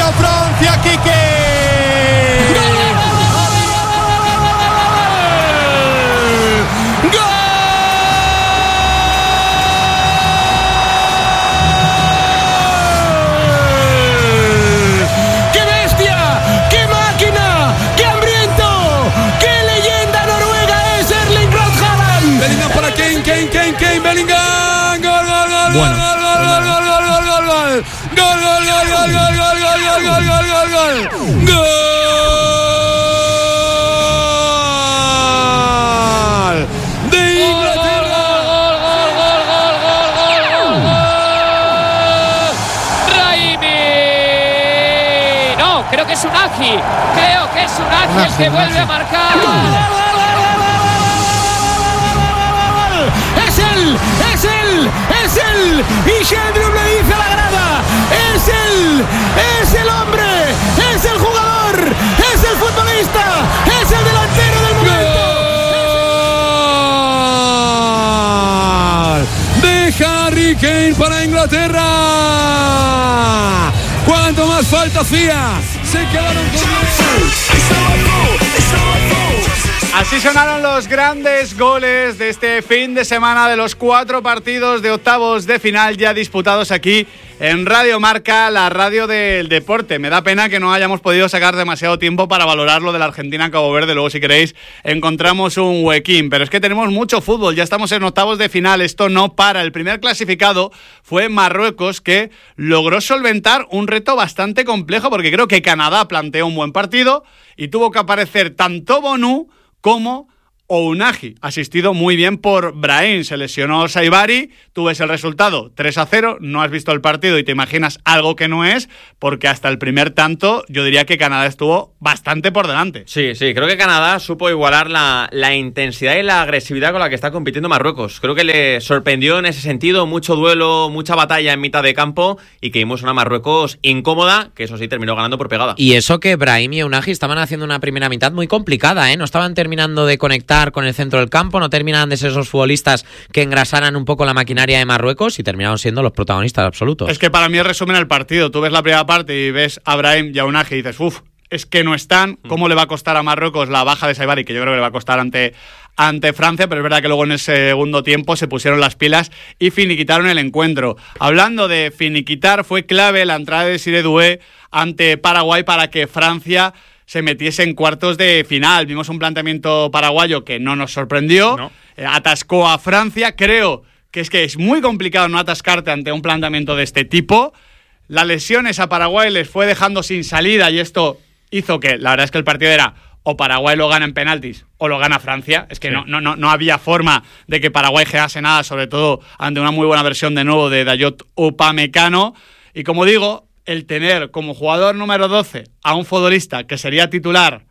para Francia, Quique. Creo que es Unagi el que vuelve a marcar. Es él. Y Sheldrum le dice a la grada: es el hombre, es el jugador, es el futbolista, es el delantero del momento. De Harry Kane para Inglaterra. ¿Cuánto más falta hacía? Se quedaron con Así sonaron los grandes goles de este fin de semana de los 4 partidos de octavos de final ya disputados aquí en Radio Marca, la radio del deporte. Me da pena que no hayamos podido sacar demasiado tiempo para valorar lo de la Argentina-Cabo Verde. Luego, si queréis, encontramos un huequín. Pero es que tenemos mucho fútbol. Ya estamos en octavos de final. Esto no para. El primer clasificado fue Marruecos, que logró solventar un reto bastante complejo, porque creo que Canadá planteó un buen partido y tuvo que aparecer tanto Bonu como Ounahi, asistido muy bien por Brahim. Se lesionó Saibari, tú ves el resultado 3-0, no has visto el partido y te imaginas algo que no es, porque hasta el primer tanto yo diría que Canadá estuvo bastante por delante. Sí, creo que Canadá supo igualar la intensidad y la agresividad con la que está compitiendo Marruecos. Creo que le sorprendió en ese sentido, mucho duelo, mucha batalla en mitad de campo, y que vimos una Marruecos incómoda, que eso sí terminó ganando por pegada. Y eso que Brahim y Ounahi estaban haciendo una primera mitad muy complicada, no estaban terminando de conectar con el centro del campo, no terminaban de ser esos futbolistas que engrasaran un poco la maquinaria de Marruecos y terminaron siendo los protagonistas absolutos. Es que para mí resumen el partido. Tú ves la primera parte y ves a Brahim y a Ounahi y dices, es que no están. ¿Cómo le va a costar a Marruecos la baja de Saibari? Que yo creo que le va a costar ante Francia, pero es verdad que luego en el segundo tiempo se pusieron las pilas y finiquitaron el encuentro. Hablando de finiquitar, fue clave la entrada de Siré Doué ante Paraguay para que Francia se metiese en cuartos de final. Vimos un planteamiento paraguayo que no nos sorprendió, no. Atascó a Francia. Creo que es muy complicado no atascarte ante un planteamiento de este tipo. Las lesiones a Paraguay les fue dejando sin salida y esto hizo que, la verdad es que el partido era o Paraguay lo gana en penaltis o lo gana Francia. Es que no había forma de que Paraguay generase nada, sobre todo ante una muy buena versión de nuevo de Dayot Upamecano. Y como digo, el tener como jugador número 12 a un futbolista que sería titular,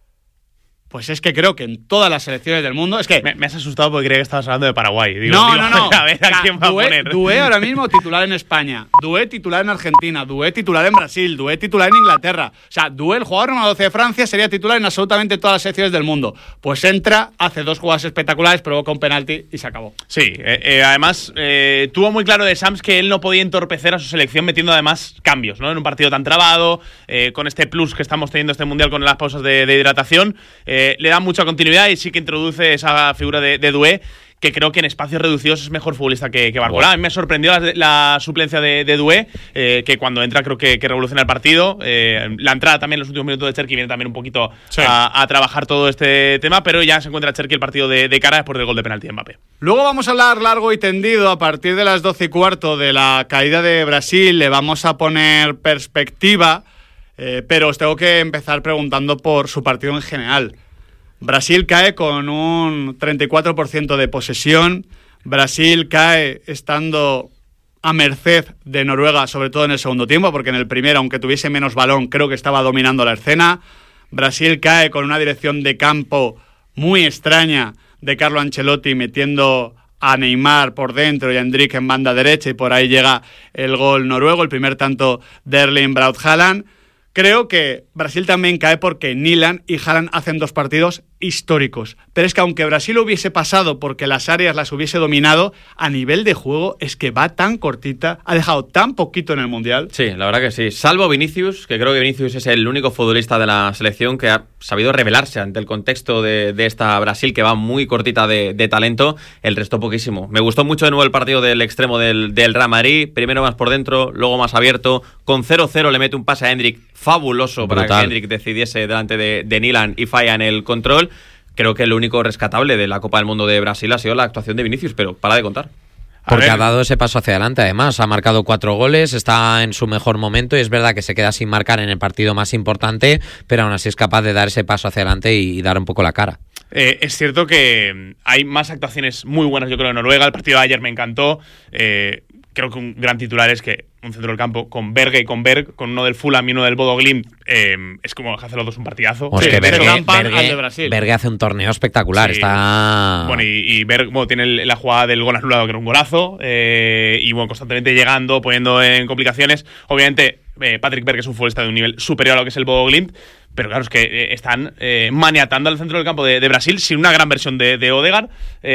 pues es que creo que en todas las selecciones del mundo... Es que me has asustado porque creía que estabas hablando de Paraguay. No. A ver, ¿a quién va a poner? Doué ahora mismo titular en España, Doué titular en Argentina, Doué titular en Brasil, Doué titular en Inglaterra. O sea, Doué, el jugador número 12 de Francia, sería titular en absolutamente todas las selecciones del mundo. Pues entra, hace 2 jugadas espectaculares, provoca un penalti y se acabó. Sí, además tuvo muy claro de Sams que él no podía entorpecer a su selección metiendo además cambios, ¿no? En un partido tan trabado, con este plus que estamos teniendo este Mundial con las pausas de hidratación, le da mucha continuidad y sí que introduce esa figura de Doué, que creo que en espacios reducidos es mejor futbolista que Barcola. A mí me sorprendió la suplencia de Doué, que cuando entra creo que revoluciona el partido. La entrada también en los últimos minutos de Cherki viene también un poquito a trabajar todo este tema, pero ya se encuentra Cherki el partido de cara después del gol de penalti de Mbappé. Luego vamos a hablar largo y tendido a partir de las 12:15 de la caída de Brasil. Le vamos a poner perspectiva, pero os tengo que empezar preguntando por su partido en general. Brasil cae con un 34% de posesión. Brasil cae estando a merced de Noruega, sobre todo en el segundo tiempo, porque en el primero, aunque tuviese menos balón, creo que estaba dominando la escena. Brasil cae con una dirección de campo muy extraña de Carlo Ancelotti, metiendo a Neymar por dentro y a Endrick en banda derecha, y por ahí llega el gol noruego, el primer tanto de Erling Braut Haaland. Creo que Brasil también cae porque Nyland y Haaland hacen 2 partidos históricos. Pero es que aunque Brasil hubiese pasado porque las áreas las hubiese dominado, a nivel de juego es que va tan cortita, ha dejado tan poquito en el Mundial. Sí, la verdad que sí. Salvo Vinicius, que creo que Vinicius es el único futbolista de la selección que ha sabido revelarse ante el contexto de esta Brasil, que va muy cortita de talento. El resto poquísimo. Me gustó mucho de nuevo el partido del extremo del Real Madrid. Primero más por dentro, luego más abierto. Con 0-0 le mete un pase a Endrick fabuloso. Brutal. Para que Endrick decidiese delante de Nilan y falla en el control. Creo que lo único rescatable de la Copa del Mundo de Brasil ha sido la actuación de Vinicius, pero para de contar. Porque ha dado ese paso hacia adelante, además. Ha marcado 4 goles, está en su mejor momento y es verdad que se queda sin marcar en el partido más importante, pero aún así es capaz de dar ese paso hacia adelante y dar un poco la cara. Es cierto que hay más actuaciones muy buenas, yo creo, en Noruega. El partido de ayer me encantó. Creo que un gran titular es que un centro del campo con Berge y con Berg, con uno del Fulham y uno del Bodo Glimt, es como hacer los dos un partidazo. Es que Berge Berge hace un torneo espectacular. Sí. Está... Bueno, y Berg tiene la jugada del gol anulado, que era un golazo, y bueno, constantemente llegando, poniendo en complicaciones. Obviamente, Patrick Berg es un futbolista de un nivel superior a lo que es el Bodo Glimt, pero claro, es que están maniatando al centro del campo de Brasil sin una gran versión de Odegaard,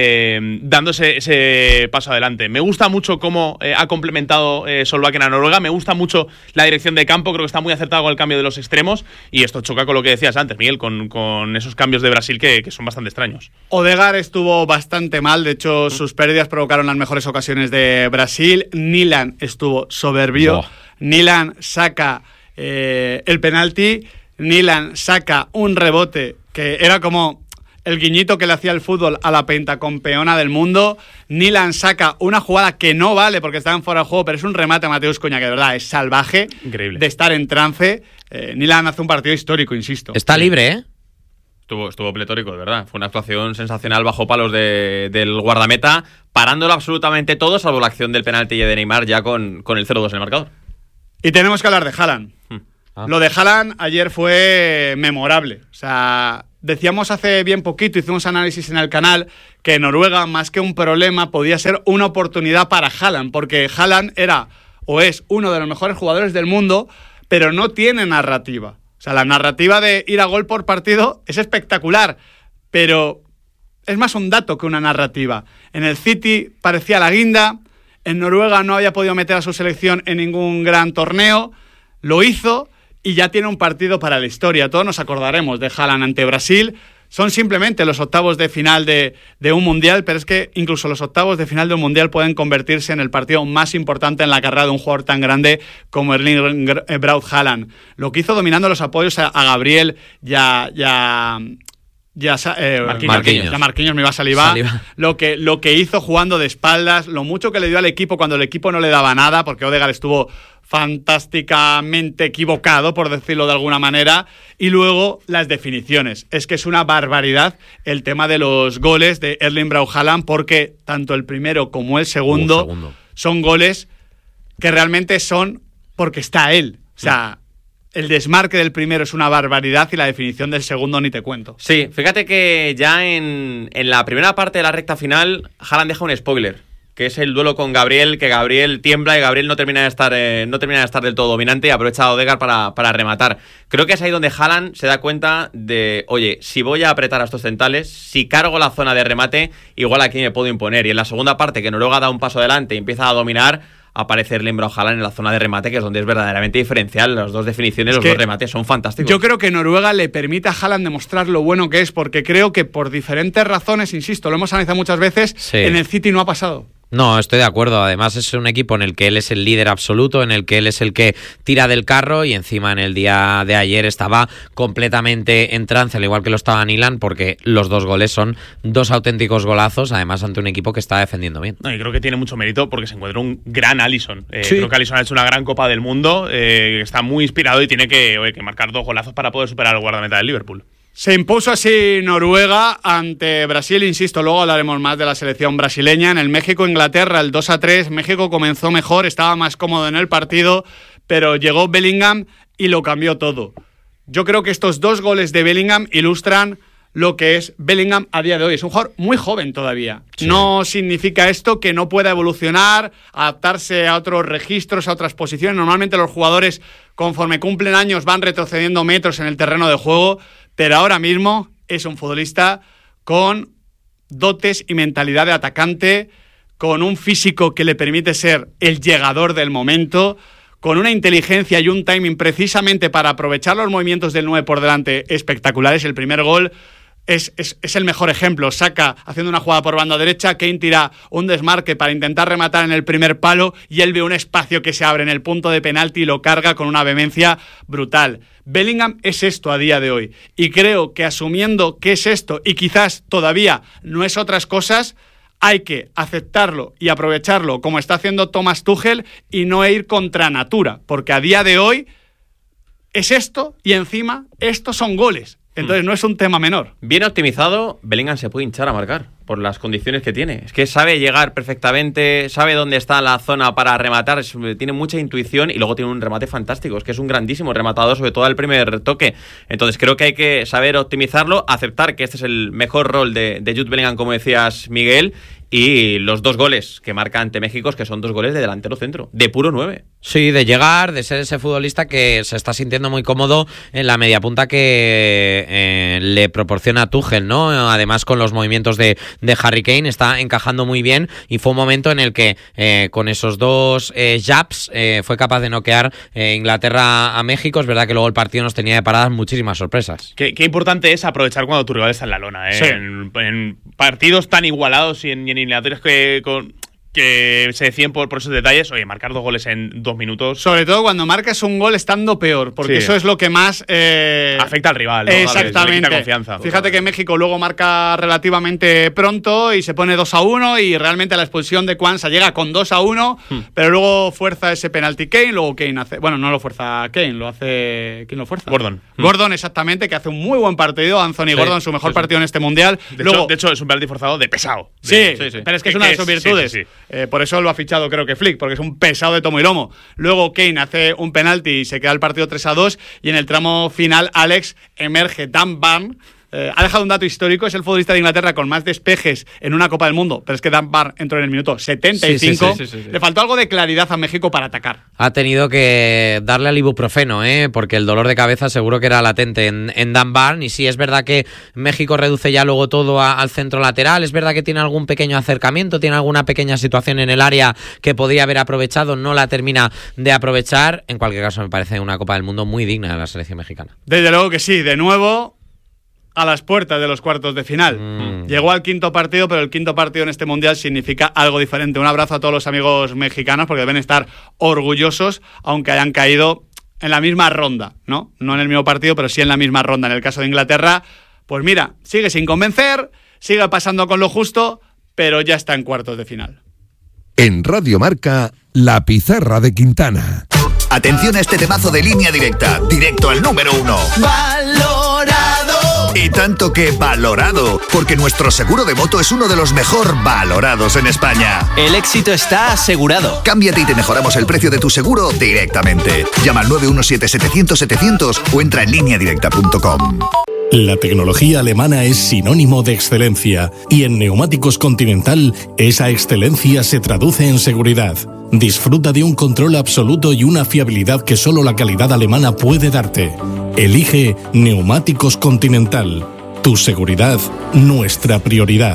dándose ese paso adelante. Me gusta mucho cómo ha complementado Solbakken a Noruega, me gusta mucho la dirección de campo, creo que está muy acertado con el cambio de los extremos, y esto choca con lo que decías antes, Miguel, con esos cambios de Brasil que son bastante extraños. Odegaard estuvo bastante mal, de hecho sus pérdidas provocaron las mejores ocasiones de Brasil. Nilan estuvo soberbio. Nilan saca el penalti. Nilan saca un rebote que era como el guiñito que le hacía el fútbol a la pentacampeona del mundo. Nilan saca una jugada que no vale porque estaba en fuera de juego, pero es un remate a Mateus Cunha que de verdad es salvaje. Increíble. De estar en trance. Nilan hace un partido histórico, insisto. Está libre, ¿eh? Estuvo pletórico, de verdad. Fue una actuación sensacional bajo palos del guardameta, parándolo absolutamente todo, salvo la acción del penalti de Neymar ya con el 0-2 en el marcador. Y tenemos que hablar de Haaland. Lo de Haaland ayer fue memorable. O sea, decíamos hace bien poquito, hicimos análisis en el canal, que Noruega, más que un problema, podía ser una oportunidad para Haaland, porque Haaland era o es uno de los mejores jugadores del mundo, pero no tiene narrativa. O sea, la narrativa de ir a gol por partido es espectacular, pero es más un dato que una narrativa. En el City parecía la guinda, en Noruega no había podido meter a su selección en ningún gran torneo, lo hizo y ya tiene un partido para la historia. Todos nos acordaremos de Haaland ante Brasil. Son simplemente los octavos de final de un mundial, pero es que incluso los octavos de final de un mundial pueden convertirse en el partido más importante en la carrera de un jugador tan grande como Erling Braut Haaland. Lo que hizo dominando los apoyos a Gabriel Marquinhos me iba a salivar. Lo que hizo jugando de espaldas, lo mucho que le dio al equipo cuando el equipo no le daba nada, porque Odegaard estuvo fantásticamente equivocado, por decirlo de alguna manera, y luego las definiciones. Es que es una barbaridad el tema de los goles de Erling Braut Haaland, porque tanto el primero como el segundo son goles que realmente son porque está él. O sea, el desmarque del primero es una barbaridad y la definición del segundo ni te cuento. Sí, fíjate que ya en la primera parte de la recta final, Haaland deja un spoiler, que es el duelo con Gabriel, que Gabriel tiembla y Gabriel no termina de estar del todo dominante y aprovecha a Odegaard para rematar. Creo que es ahí donde Haaland se da cuenta de, oye, si voy a apretar a estos centrales, si cargo la zona de remate, igual aquí me puedo imponer. Y en la segunda parte, que Noruega da un paso adelante y empieza a dominar, aparece Erling Braut Haaland en la zona de remate, que es donde es verdaderamente diferencial. Las dos definiciones, los dos remates son fantásticos. Yo creo que Noruega le permite a Haaland demostrar lo bueno que es, porque creo que por diferentes razones, insisto, lo hemos analizado muchas veces, en el City no ha pasado. No, estoy de acuerdo. Además es un equipo en el que él es el líder absoluto, en el que él es el que tira del carro, y encima en el día de ayer estaba completamente en trance, al igual que lo estaba Nilan, porque los dos goles son dos auténticos golazos, además ante un equipo que está defendiendo bien. No, y creo que tiene mucho mérito porque se encuentra un gran Alisson. Creo que Alisson ha hecho una gran Copa del Mundo, está muy inspirado y tiene que marcar 2 golazos para poder superar al guardameta del Liverpool. Se impuso así Noruega ante Brasil, insisto, luego hablaremos más de la selección brasileña. En el México-Inglaterra, el 2-3, México comenzó mejor, estaba más cómodo en el partido, pero llegó Bellingham y lo cambió todo. Yo creo que estos 2 goles de Bellingham ilustran lo que es Bellingham a día de hoy. Es un jugador muy joven todavía. Sí. No significa esto que no pueda evolucionar, adaptarse a otros registros, a otras posiciones. Normalmente los jugadores, conforme cumplen años, van retrocediendo metros en el terreno de juego, pero ahora mismo es un futbolista con dotes y mentalidad de atacante, con un físico que le permite ser el llegador del momento, con una inteligencia y un timing precisamente para aprovechar los movimientos del 9 por delante espectaculares. El primer gol es el mejor ejemplo. Saka haciendo una jugada por banda derecha, Kane tira un desmarque para intentar rematar en el primer palo y él ve un espacio que se abre en el punto de penalti y lo carga con una vehemencia brutal. Bellingham es esto a día de hoy y creo que asumiendo que es esto y quizás todavía no es otras cosas, hay que aceptarlo y aprovecharlo como está haciendo Thomas Tuchel y no ir contra natura, porque a día de hoy es esto y encima estos son goles. Entonces no es un tema menor. Bien optimizado, Bellingham se puede hinchar a marcar por las condiciones que tiene. Es que sabe llegar perfectamente, sabe dónde está la zona para rematar, tiene mucha intuición y luego tiene un remate fantástico. Es que es un grandísimo rematador, sobre todo al primer toque. Entonces creo que hay que saber optimizarlo, aceptar que este es el mejor rol de Jude Bellingham, como decías, Miguel, y los 2 goles que marca ante México, que son 2 goles de delantero centro, de puro 9. Sí, de llegar, de ser ese futbolista que se está sintiendo muy cómodo en la mediapunta que le proporciona Tuchel, ¿no? Además, con los movimientos de Harry Kane está encajando muy bien y fue un momento en el que con esos 2 jabs fue capaz de noquear Inglaterra a México. Es verdad que luego el partido nos tenía de paradas muchísimas sorpresas. Qué importante es aprovechar cuando tu rival está en la lona, ¿eh? Sí. En partidos tan igualados y en eliminatorias que se deciden por esos detalles. Oye, marcar 2 goles en 2 minutos. Sobre todo cuando marcas un gol estando peor, porque eso es lo que más afecta al rival, ¿no? Exactamente. Le quita confianza. Fíjate que México luego marca relativamente pronto y se pone 2-1 y realmente la expulsión de Kwanza llega con 2-1, pero luego fuerza ese penalti Kane, luego Kane hace... Bueno, no lo fuerza Kane, lo hace... ¿Quién lo fuerza? Gordon. Gordon, exactamente, que hace un muy buen partido. Anthony Gordon, su mejor partido en este Mundial. De hecho, es un penalti forzado de pesado. Sí, pero es que es una de sus virtudes. Sí. Por eso lo ha fichado creo que Flick, porque es un pesado de tomo y lomo. Luego Kane hace un penalti y se queda el partido 3-2 y en el tramo final, Alex, emerge Dan Burn. Ha dejado un dato histórico, es el futbolista de Inglaterra con más despejes en una Copa del Mundo, pero es que Dan Burn entró en el minuto 75. Sí. Le faltó algo de claridad a México para atacar. Ha tenido que darle al ibuprofeno, porque el dolor de cabeza seguro que era latente en Dan Burn. Y sí, es verdad que México reduce ya luego todo al centro lateral. Es verdad que tiene algún pequeño acercamiento, tiene alguna pequeña situación en el área que podría haber aprovechado, no la termina de aprovechar. En cualquier caso, me parece una Copa del Mundo muy digna de la selección mexicana. Desde luego que sí, de nuevo a las puertas de los cuartos de final. Llegó al 5º partido, pero el 5º partido en este Mundial significa algo diferente. Un abrazo a todos los amigos mexicanos porque deben estar orgullosos, aunque hayan caído en la misma ronda, ¿no? No en el mismo partido, pero sí en la misma ronda. En el caso de Inglaterra, pues mira, sigue sin convencer, sigue pasando con lo justo, pero ya está en cuartos de final. En Radio Marca, La Pizarra de Quintana. Atención a este temazo de Línea Directa, directo al número 1. ¡Valorado! Y tanto que valorado, porque nuestro seguro de moto es uno de los mejor valorados en España. El éxito está asegurado. Cámbiate y te mejoramos el precio de tu seguro directamente. Llama al 917-700-700 o entra en lineadirecta.com. La tecnología alemana es sinónimo de excelencia y en Neumáticos Continental esa excelencia se traduce en seguridad. Disfruta de un control absoluto y una fiabilidad que solo la calidad alemana puede darte. Elige Neumáticos Continental. Tu seguridad, nuestra prioridad.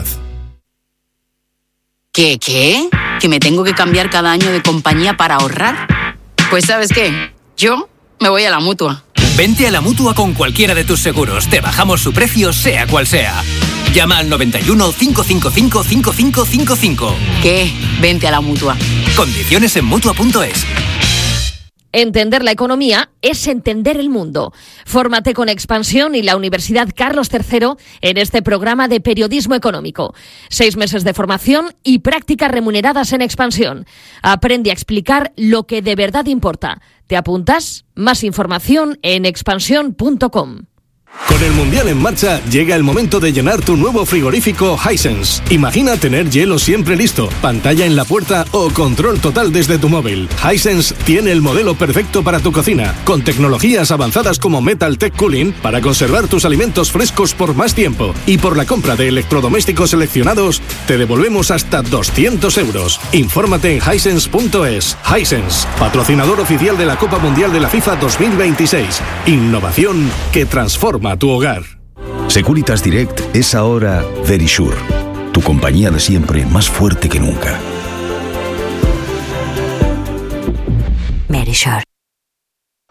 ¿Qué? ¿Que me tengo que cambiar cada año de compañía para ahorrar? Pues ¿sabes qué? Yo me voy a la Mutua. Vente a la Mutua con cualquiera de tus seguros. Te bajamos su precio, sea cual sea. Llama al 91 555 5555. ¿Qué? Vente a la Mutua. Condiciones en Mutua.es. Entender la economía es entender el mundo. Fórmate con Expansión y la Universidad Carlos III en este programa de periodismo económico. 6 meses de formación y prácticas remuneradas en Expansión. Aprende a explicar lo que de verdad importa. ¿Te apuntas? Más información en expansión.com. Con el Mundial en marcha, llega el momento de llenar tu nuevo frigorífico Hisense. Imagina tener hielo siempre listo, pantalla en la puerta o control total desde tu móvil. Hisense tiene el modelo perfecto para tu cocina, con tecnologías avanzadas como Metal Tech Cooling para conservar tus alimentos frescos por más tiempo. Y por la compra de electrodomésticos seleccionados, te devolvemos hasta 200 euros. Infórmate en hisense.es. Hisense, patrocinador oficial de la Copa Mundial de la FIFA 2026. Innovación que transforma tu hogar. Securitas Direct es ahora Verisure, tu compañía de siempre más fuerte que nunca. Verisure.